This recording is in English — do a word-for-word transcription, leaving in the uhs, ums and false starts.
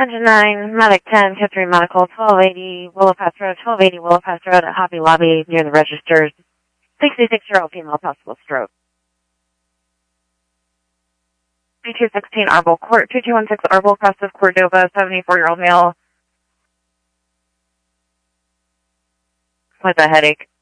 Engine nine, Medic ten, Kid three Medical, twelve eighty Willow Pass Road, twelve eighty Willow Pass Road at Hobby Lobby near the registers. sixty-six-year-old female possible stroke. three two one six Arbol Court, two two one six Arbol, Crest of Cordova, seventy-four-year-old male with a headache.